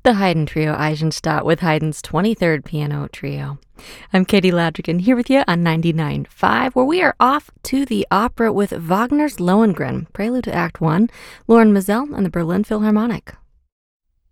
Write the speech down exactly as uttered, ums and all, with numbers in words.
The Haydn Trio Eisenstadt with Haydn's twenty-third Piano Trio. I'm Katie Ladrigan here with you on ninety-nine point five, where we are off to the opera with Wagner's Lohengrin, prelude to Act One, Loren Maazel and the Berlin Philharmonic.